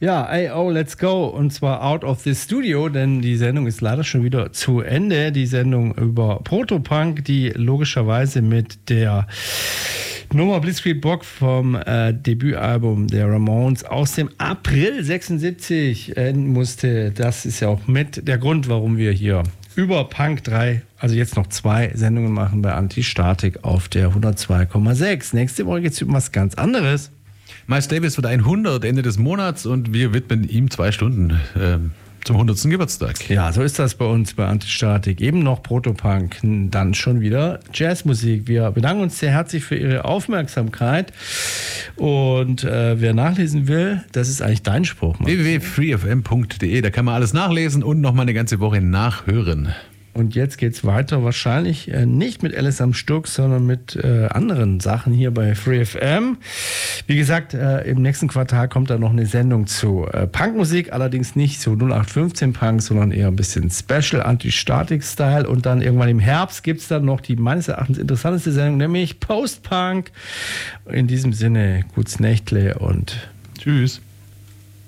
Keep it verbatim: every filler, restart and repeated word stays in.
Ja, ey, oh, let's go. Und zwar out of the studio, denn die Sendung ist leider schon wieder zu Ende. Die Sendung über Protopunk, die logischerweise mit der Nummer Blitzkrieg Bock vom äh, Debütalbum der Ramones aus dem April sechsundsiebzig enden musste. Das ist ja auch mit der Grund, warum wir hier über Punk drei, also jetzt noch zwei Sendungen machen bei Antistatik auf der hundertzwei Komma sechs. Nächste Woche geht es um was ganz anderes. Miles Davis wird hundert Ende des Monats und wir widmen ihm zwei Stunden ähm, zum hundertsten Geburtstag. Ja, so ist das bei uns bei Antistatik. Eben noch Protopunk, dann schon wieder Jazzmusik. Wir bedanken uns sehr herzlich für Ihre Aufmerksamkeit. Und äh, wer nachlesen will, das ist eigentlich dein Spruch. w w w punkt free f m punkt d e, da kann man alles nachlesen und noch mal eine ganze Woche nachhören. Und jetzt geht's weiter, wahrscheinlich äh, nicht mit Alice am Stuck, sondern mit äh, anderen Sachen hier bei Free F M. Wie gesagt, äh, im nächsten Quartal kommt da noch eine Sendung zu äh, Punkmusik, allerdings nicht so null acht fünfzehn Punk, sondern eher ein bisschen Special, Anti-Statik-Style. Und dann irgendwann im Herbst gibt's dann noch die meines Erachtens interessanteste Sendung, nämlich Post-Punk. In diesem Sinne, gutes Nächtle und tschüss.